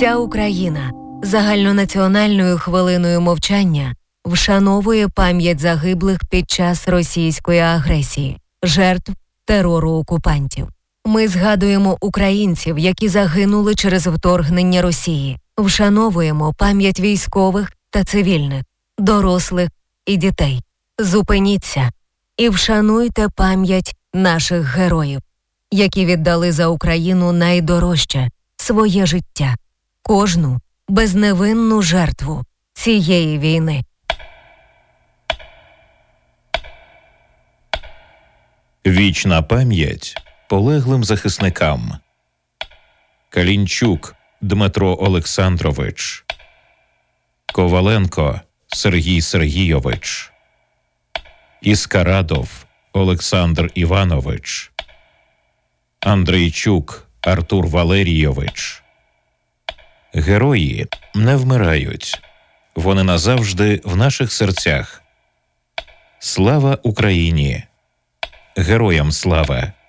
Вся Україна загальнонаціональною хвилиною мовчання вшановує пам'ять загиблих під час російської агресії, жертв терору окупантів. Ми згадуємо українців, які загинули через вторгнення Росії. Вшановуємо пам'ять військових та цивільних, дорослих і дітей. Зупиніться і вшануйте пам'ять наших героїв, які віддали за Україну найдорожче – своє життя, кожну безневинну жертву цієї війни. Вічна пам'ять полеглим захисникам. Калінчук Дмитро Олександрович, Коваленко Сергій Сергійович, Іскарадов Олександр Іванович, Андрійчук Артур Валерійович. Герої не вмирають. Вони назавжди в наших серцях. Слава Україні! Героям слава!